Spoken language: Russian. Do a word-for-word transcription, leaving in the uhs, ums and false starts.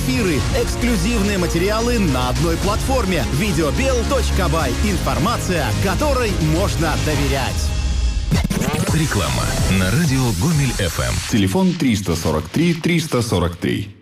эфиры, эксклюзивные материалы на одной платформе. Видеобел точка бай. Информация, которой можно доверять. Реклама на радио Гомель эф эм. Телефон триста сорок три триста сорок три.